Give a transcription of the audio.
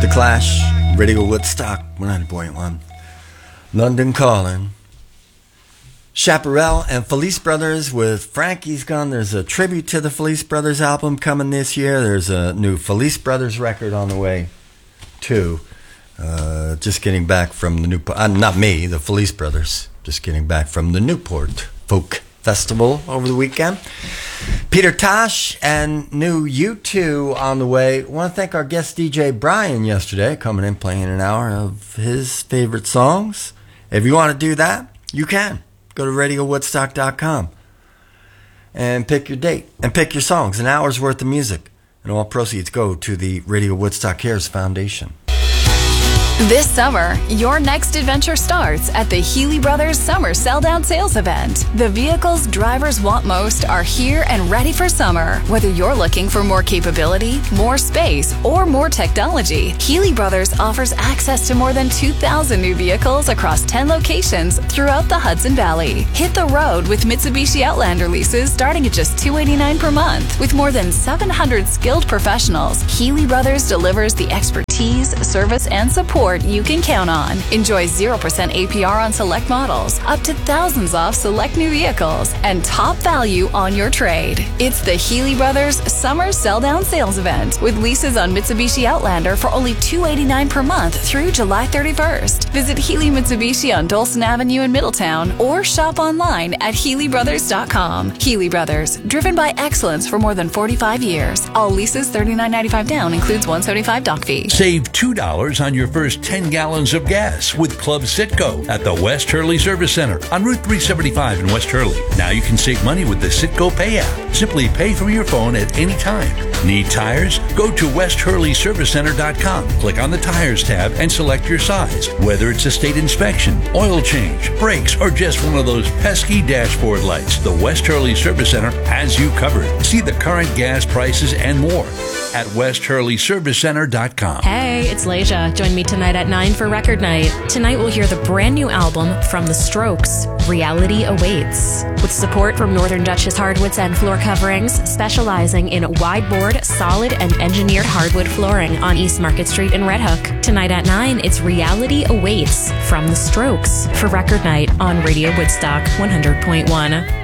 Clash, Radio Woodstock 100.1, London Calling, Chaparral and Felice Brothers with Frankie's Gone. There's a tribute to the Felice Brothers album coming this year. There's a new Felice Brothers record on the way, too. Just getting back from the Newport, not me, the Felice Brothers, just getting back from the Newport Folk Festival over the weekend. Peter Tosh and new U2 on the way. I want to thank our guest DJ Brian yesterday, coming in playing an hour of his favorite songs. If you want to do that, you can. Go to RadioWoodstock.com and pick your date and pick your songs. An hour's worth of music. And all proceeds go to the Radio Woodstock Cares Foundation. This summer, your next adventure starts at the Healy Brothers Summer Sell-Down Sales Event. The vehicles drivers want most are here and ready for summer. Whether you're looking for more capability, more space, or more technology, Healy Brothers offers access to more than 2,000 new vehicles across 10 locations throughout the Hudson Valley. Hit the road with Mitsubishi Outlander leases starting at just $289 per month. With more than 700 skilled professionals, Healy Brothers delivers the expertise, service, and support you can count on. Enjoy 0% APR on select models, up to thousands off select new vehicles, and top value on your trade. It's the Healy Brothers Summer Sell-Down Sales Event with leases on Mitsubishi Outlander for only $289 per month through July 31st. Visit Healy Mitsubishi on Dolson Avenue in Middletown or shop online at HealyBrothers.com. Healy Brothers, driven by excellence for more than 45 years. All leases $39.95 down, includes $175 dock fee. Save $2 on your first 10 gallons of gas with Club Citgo at the West Hurley Service Center on Route 375 in West Hurley. Now you can save money with the Citgo Pay app. Simply pay from your phone at any time. Need tires? Go to westhurleyservicecenter.com. Click on the Tires tab and select your size. Whether it's a state inspection, oil change, brakes, or just one of those pesky dashboard lights, the West Hurley Service Center has you covered. See the current gas prices and more at westhurleyservicecenter.com. Hey, it's Leisha. Join me tonight at 9 for Record Night. Tonight we'll hear the brand new album from The Strokes, Reality Awaits. With support from Northern Duchess Hardwoods and Floor Coverings, specializing in wide-board, solid, and engineered hardwood flooring on East Market Street in Red Hook. Tonight at 9, it's Reality Awaits from The Strokes for Record Night on Radio Woodstock 100.1.